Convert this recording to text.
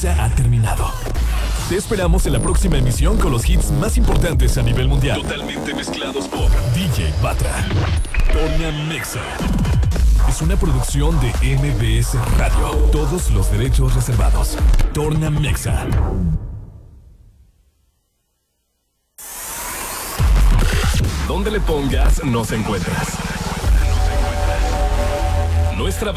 Mexa ha terminado. Te esperamos en la próxima emisión con los hits más importantes a nivel mundial. Totalmente mezclados por DJ Batra. Torna Mexa. Es una producción de MBS Radio. Todos los derechos reservados. Torna Mexa. Donde le pongas, nos encuentras. Nuestra